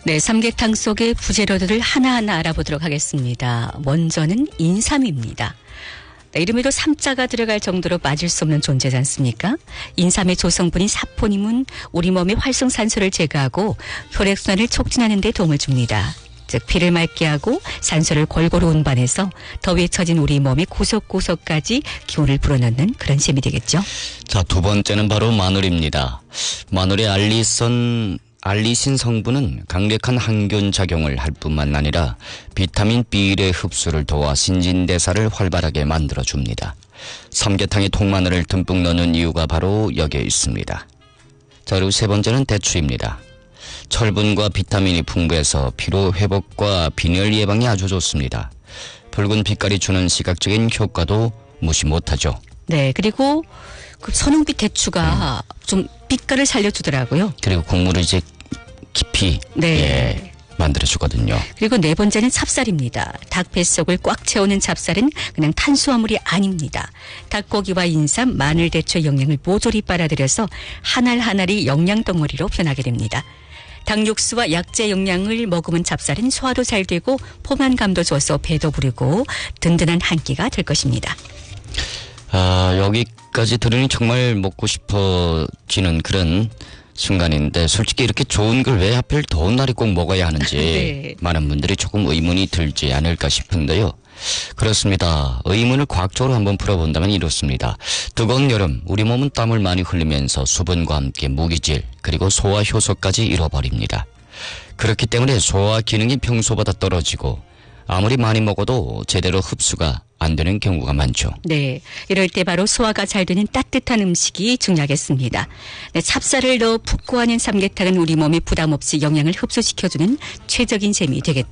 네, 삼계탕 속의 부재료들을 하나하나 알아보도록 하겠습니다. 먼저는 인삼입니다. 네, 이름에도 삼자가 들어갈 정도로 빠질 수 없는 존재지 않습니까? 인삼의 조성분인 사포닌은 우리 몸의 활성산소를 제거하고 혈액순환을 촉진하는 데 도움을 줍니다. 즉 피를 맑게 하고 산소를 골고루 운반해서 더위에 처진 우리 몸의 구석구석까지 기운을 불어넣는 그런 셈이 되겠죠. 자, 두 번째는 바로 마늘입니다. 마늘의 알리신 성분은 강력한 항균 작용을 할 뿐만 아니라 비타민 B의 흡수를 도와 신진대사를 활발하게 만들어줍니다. 삼계탕에 통마늘을 듬뿍 넣는 이유가 바로 여기에 있습니다. 자, 그리고 세 번째는 대추입니다. 철분과 비타민이 풍부해서 피로 회복과 빈혈 예방에 아주 좋습니다. 붉은 빛깔이 주는 시각적인 효과도 무시 못하죠. 네, 그리고 그 선홍빛 대추가 좀 빛깔을 살려주더라고요. 그리고 국물을 이제 깊이 만들어주거든요. 그리고 네 번째는 찹쌀입니다. 닭 뱃속을 꽉 채우는 찹쌀은 그냥 탄수화물이 아닙니다. 닭고기와 인삼, 마늘, 대추의 영양을 모조리 빨아들여서 한 알 한 알이 영양덩어리로 변하게 됩니다. 닭 육수와 약재 영양을 머금은 찹쌀은 소화도 잘 되고 포만감도 줘서 배도 부르고 든든한 한 끼가 될 것입니다. 아, 여기까지 들으니 정말 먹고 싶어지는 그런 순간인데 솔직히 이렇게 좋은 걸 왜 하필 더운 날에 꼭 먹어야 하는지 네. 많은 분들이 조금 의문이 들지 않을까 싶은데요. 그렇습니다. 의문을 과학적으로 한번 풀어본다면 이렇습니다. 뜨거운 여름 우리 몸은 땀을 많이 흘리면서 수분과 함께 무기질 그리고 소화 효소까지 잃어버립니다. 그렇기 때문에 소화 기능이 평소보다 떨어지고 아무리 많이 먹어도 제대로 흡수가 안 되는 경우가 많죠. 네, 이럴 때 바로 소화가 잘 되는 따뜻한 음식이 중요하겠습니다. 네, 찹쌀을 넣어 푹 고하는 삼계탕은 우리 몸에 부담 없이 영양을 흡수시켜주는 최적인 셈이 되겠죠.